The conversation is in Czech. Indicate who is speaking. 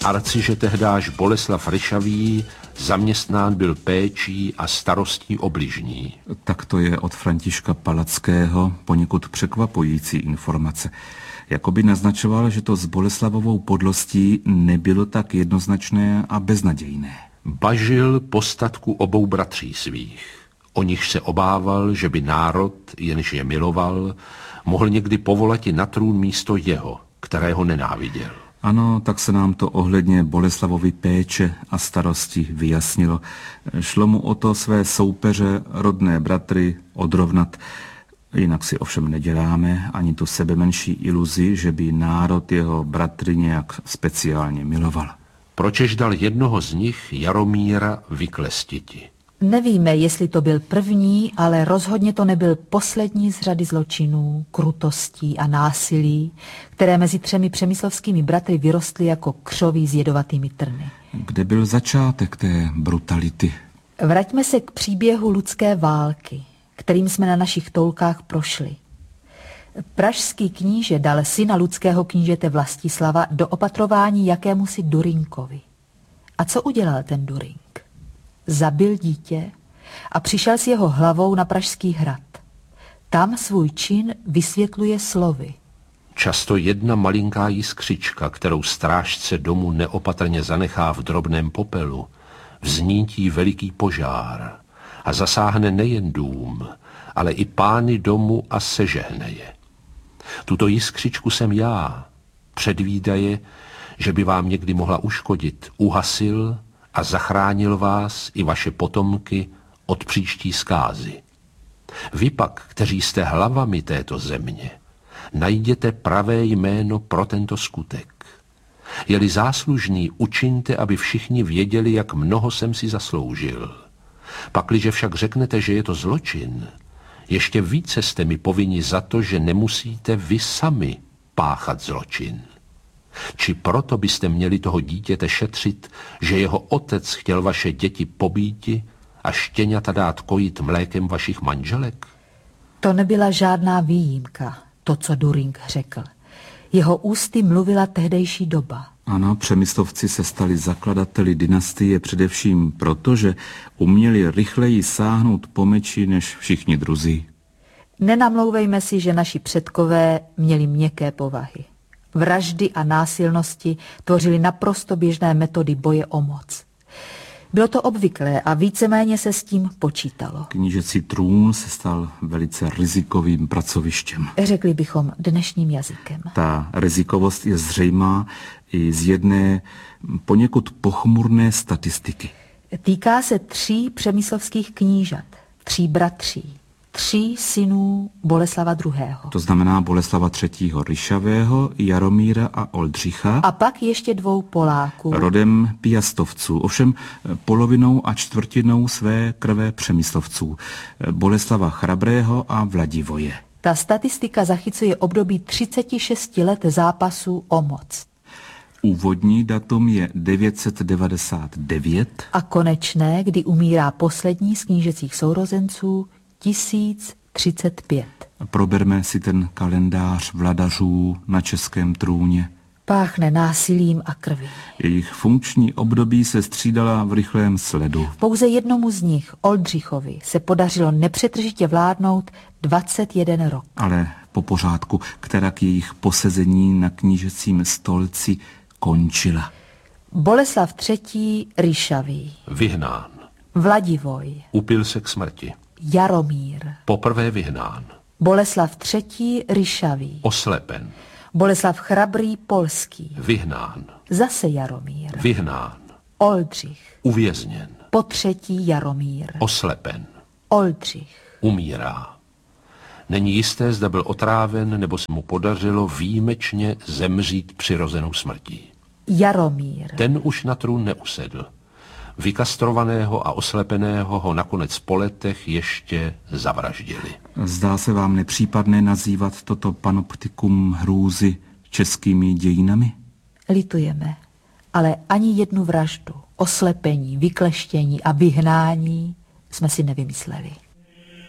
Speaker 1: Arciže tehdáž Boleslav Ryšavý zaměstnán byl péčí a starostí o bližní.
Speaker 2: Tak to je od Františka Palackého poněkud překvapující informace. Jakoby naznačoval, že to s Boleslavovou podlostí nebylo tak jednoznačné a beznadějné.
Speaker 1: Bažil postatku obou bratří svých. O nich se obával, že by národ, jenž je miloval, mohl někdy povolati na trůn místo jeho, kterého nenáviděl.
Speaker 2: Ano, tak se nám to ohledně Boleslavovy péče a starosti vyjasnilo. Šlo mu o to své soupeře, rodné bratry, odrovnat. Jinak si ovšem neděláme ani tu sebemenší iluzi, že by národ jeho bratry nějak speciálně miloval.
Speaker 1: Pročež dal jednoho z nich, Jaromíra, vyklestiti.
Speaker 3: Nevíme, jestli to byl první, ale rozhodně to nebyl poslední z řady zločinů, krutostí a násilí, které mezi 3 přemyslovskými bratry vyrostly jako křoví s jedovatými trny.
Speaker 2: Kde byl začátek té brutality?
Speaker 3: Vraťme se k příběhu lidské války, kterým jsme na našich toulkách prošli. Pražský kníže dal syna ludského knížete Vlastislava do opatrování jakémusi Durinkovi. A co udělal ten Durink? Zabil dítě a přišel s jeho hlavou na Pražský hrad. Tam svůj čin vysvětluje slovy.
Speaker 1: Často jedna malinká jiskřička, kterou strážce domu neopatrně zanechá v drobném popelu, vznítí veliký požár a zasáhne nejen dům, ale i pány domu a sežehne je. Tuto jiskřičku jsem já, předvídaje, že by vám někdy mohla uškodit, uhasil a zachránil vás i vaše potomky od příští zkázy. Vy pak, kteří jste hlavami této země, najděte pravé jméno pro tento skutek. Je-li záslužný, učiňte, aby všichni věděli, jak mnoho jsem si zasloužil. Pakliže však řeknete, že je to zločin, ještě více jste mi povinni za to, že nemusíte vy sami páchat zločin. Či proto byste měli toho dítěte šetřit, že jeho otec chtěl vaše děti pobíti a štěňata dát kojit mlékem vašich manželek?
Speaker 3: To nebyla žádná výjimka, to, co Durink řekl. Jeho ústy mluvila tehdejší doba.
Speaker 2: Ano, Přemyslovci se stali zakladateli dynastie především proto, že uměli rychleji sáhnout po meči než všichni druzí.
Speaker 3: Nenamlouvejme si, že naši předkové měli měkké povahy. Vraždy a násilnosti tvořily naprosto běžné metody boje o moc. Bylo to obvyklé a víceméně se s tím počítalo.
Speaker 2: Knížecí trůn se stal velice rizikovým pracovištěm.
Speaker 3: Řekli bychom dnešním jazykem.
Speaker 2: Ta rizikovost je zřejmá i z jedné poněkud pochmurné statistiky.
Speaker 3: Týká se 3 přemyslovských knížat, 3 bratří, 3 synů Boleslava II.
Speaker 2: To znamená Boleslava III. Ryšavého, Jaromíra a Oldřicha.
Speaker 3: A pak ještě 2 Poláků.
Speaker 2: Rodem Piastovců, ovšem polovinou a čtvrtinou své krve Přemyslovců. Boleslava Chrabrého a Vladivoje.
Speaker 3: Ta statistika zachycuje období 36 let zápasů o moc.
Speaker 2: Úvodní datum je 999.
Speaker 3: A konečné, kdy umírá poslední z knížecích sourozenců, 1035.
Speaker 2: Proberme si ten kalendář vladařů na českém trůně.
Speaker 3: Páchne násilím a krví.
Speaker 2: Jejich funkční období se střídala v rychlém sledu.
Speaker 3: Pouze jednomu z nich, Oldřichovi, se podařilo nepřetržitě vládnout 21 rok.
Speaker 2: Ale po pořádku, která k jejich posezení na knížecím stolci končila.
Speaker 3: Boleslav III. Ryšavý.
Speaker 1: Vyhnán.
Speaker 3: Vladivoj.
Speaker 1: Upil se k smrti.
Speaker 3: Jaromír.
Speaker 1: Poprvé vyhnán.
Speaker 3: Boleslav III. Ryšavý.
Speaker 1: Oslepen.
Speaker 3: Boleslav Chrabrý polský.
Speaker 1: Vyhnán.
Speaker 3: Zase Jaromír.
Speaker 1: Vyhnán.
Speaker 3: Oldřich.
Speaker 1: Uvězněn.
Speaker 3: Po 3. Jaromír.
Speaker 1: Oslepen.
Speaker 3: Oldřich.
Speaker 1: Umírá. Není jisté, zda byl otráven, nebo se mu podařilo výjimečně zemřít přirozenou smrtí.
Speaker 3: Jaromír.
Speaker 1: Ten už na trůn neusedl. Vykastrovaného a oslepeného ho nakonec po letech ještě zavraždili.
Speaker 2: Zdá se vám nepřípadné nazývat toto panoptikum hrůzy českými dějinami?
Speaker 3: Litujeme, ale ani jednu vraždu, oslepení, vykleštění a vyhnání jsme si nevymysleli.